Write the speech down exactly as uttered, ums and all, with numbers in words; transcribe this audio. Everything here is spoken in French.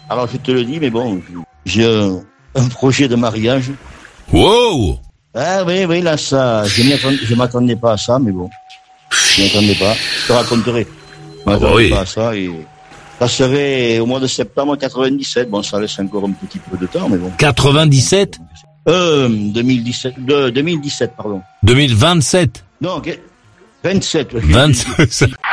Alors je te le dis, mais bon, j'ai un, un projet de mariage. Wow! Ah oui, oui, là, ça, je m'y attendais, je m'attendais pas à ça, mais bon, je m'y attendais pas. Je te raconterai. Je Ah m'attendais bah oui. pas à ça et ça serait au mois de septembre quatre-vingt-dix-sept. Bon, ça laisse encore un petit peu de temps, mais bon. quatre-vingt-dix-sept? Euh, deux mille dix-sept, de, deux mille dix-sept, pardon. deux mille vingt-sept? Non, ok. vingt-sept. vingt-sept.